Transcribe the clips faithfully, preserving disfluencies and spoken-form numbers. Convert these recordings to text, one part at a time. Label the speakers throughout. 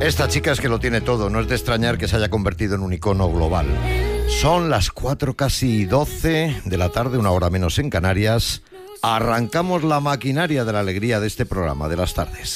Speaker 1: Esta chica es que lo tiene todo, no es de extrañar que se haya convertido en un icono global. Son las cuatro casi doce de la tarde, una hora menos en Canarias. Arrancamos la maquinaria de la alegría de este programa de las tardes.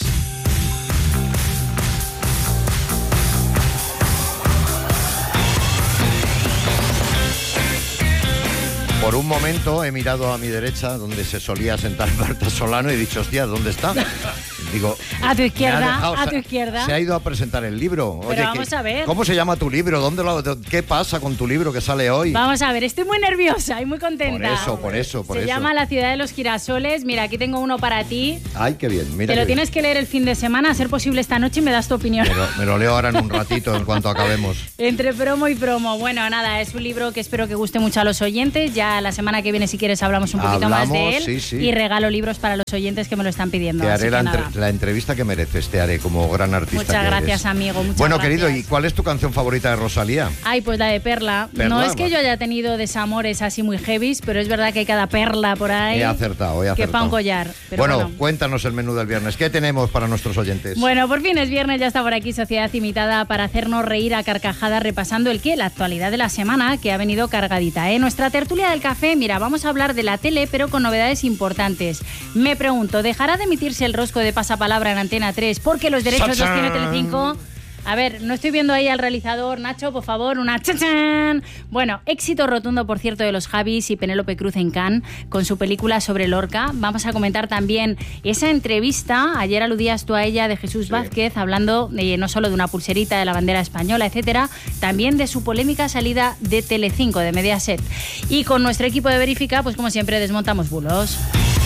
Speaker 1: Por un momento he mirado a mi derecha, donde se solía sentar Marta Solano, y he dicho, hostia, ¿dónde está? Digo,
Speaker 2: a tu izquierda,
Speaker 1: dejado,
Speaker 2: a tu izquierda.
Speaker 1: Se ha ido a presentar el libro.
Speaker 2: Pero
Speaker 1: Oye,
Speaker 2: vamos
Speaker 1: ¿qué,
Speaker 2: a ver.
Speaker 1: ¿Cómo se llama tu libro? ¿Dónde lo, ¿Qué pasa con tu libro que sale hoy?
Speaker 2: Vamos a ver, estoy muy nerviosa y muy contenta.
Speaker 1: Por eso, por eso, por
Speaker 2: se
Speaker 1: eso.
Speaker 2: Se llama La ciudad de los girasoles. Mira, aquí tengo uno para ti.
Speaker 1: Ay, qué bien. Mira
Speaker 2: Te lo
Speaker 1: bien.
Speaker 2: tienes que leer el fin de semana, a ser posible esta noche, y me das tu opinión.
Speaker 1: Me lo, me lo leo ahora en un ratito, en cuanto acabemos.
Speaker 2: Entre promo y promo. Bueno, nada, es un libro que espero que guste mucho a los oyentes. Ya la semana que viene, si quieres, hablamos un poquito
Speaker 1: Hablamos,
Speaker 2: más de él.
Speaker 1: Sí, sí.
Speaker 2: Y regalo libros para los oyentes que me lo están pidiendo.
Speaker 1: Te haré la, entre,
Speaker 2: nada.
Speaker 1: la entrevista que mereces, te haré como gran artista.
Speaker 2: Muchas
Speaker 1: que
Speaker 2: gracias,
Speaker 1: eres.
Speaker 2: amigo. Muchas
Speaker 1: bueno,
Speaker 2: gracias.
Speaker 1: querido, ¿y cuál es tu canción favorita de Rosalía?
Speaker 2: Ay, pues la de Perla.
Speaker 1: Perla,
Speaker 2: no es que
Speaker 1: bueno.
Speaker 2: yo haya tenido desamores así muy heavies, pero es verdad que hay cada perla por ahí.
Speaker 1: He acertado, he acertado.
Speaker 2: Que pa' un collar. Pero
Speaker 1: bueno,
Speaker 2: bueno,
Speaker 1: cuéntanos el menú del viernes. ¿Qué tenemos para nuestros oyentes?
Speaker 2: Bueno, por fin es viernes, ya está por aquí Sociedad Imitada para hacernos reír a carcajadas repasando el qué, la actualidad de la semana, que ha venido cargadita, ¿eh? Nuestra tertulia del café, mira, vamos a hablar de la tele, pero con novedades importantes. Me pregunto, ¿dejará de emitirse el rosco de pasapalabra en Antena tres porque los derechos los tiene Telecinco? A ver, no estoy viendo ahí al realizador. Nacho, por favor, una chachán. Bueno, éxito rotundo, por cierto, de los Javis y Penélope Cruz en Cannes con su película sobre Lorca. Vamos a comentar también esa entrevista, ayer aludías tú a ella, de Jesús sí. Vázquez, hablando de, no solo de una pulserita de la bandera española, etcétera, también de su polémica salida de Telecinco, de Mediaset. Y con nuestro equipo de Verifica, pues como siempre, desmontamos bulos.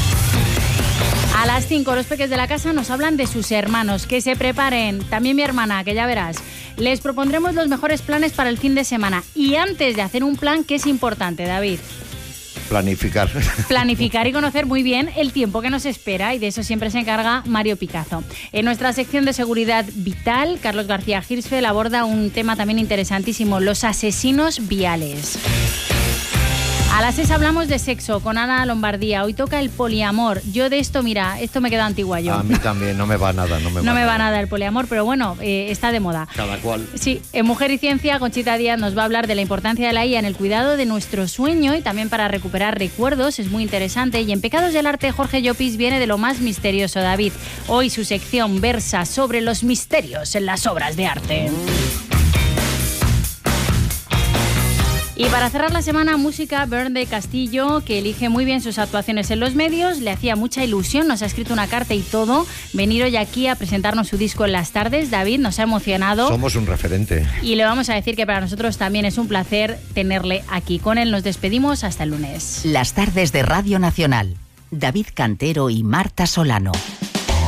Speaker 2: A las cinco, los peques de la casa nos hablan de sus hermanos. Que se preparen. También mi hermana, que ya verás. Les propondremos los mejores planes para el fin de semana. Y antes de hacer un plan, ¿qué es importante, David?
Speaker 1: Planificar.
Speaker 2: Planificar y conocer muy bien el tiempo que nos espera, y de eso siempre se encarga Mario Picazo. En nuestra sección de seguridad vital, Carlos García Hirschfeld aborda un tema también interesantísimo, los asesinos viales. A las seis hablamos de sexo con Ana Lombardía. Hoy toca el poliamor. Yo de esto, mira, esto me queda antigua yo.
Speaker 1: A mí también, no me va nada. No me,
Speaker 2: no
Speaker 1: va,
Speaker 2: me
Speaker 1: nada.
Speaker 2: va nada el poliamor, pero bueno, eh, está de moda.
Speaker 1: Cada cual.
Speaker 2: Sí, en Mujer y Ciencia, Conchita Díaz nos va a hablar de la importancia de la I A en el cuidado de nuestro sueño y también para recuperar recuerdos. Es muy interesante. Y en Pecados del Arte, Jorge Llopis viene de lo más misterioso, David. Hoy su sección versa sobre los misterios en las obras de arte. Y para cerrar la semana, música, Bern de Castillo, que elige muy bien sus actuaciones en los medios, le hacía mucha ilusión, nos ha escrito una carta y todo, venir hoy aquí a presentarnos su disco en las tardes. David, nos ha emocionado.
Speaker 1: Somos un referente.
Speaker 2: Y le vamos a decir que para nosotros también es un placer tenerle aquí. Con él nos despedimos hasta el lunes.
Speaker 3: Las tardes de Radio Nacional. David Cantero y Marta Solano.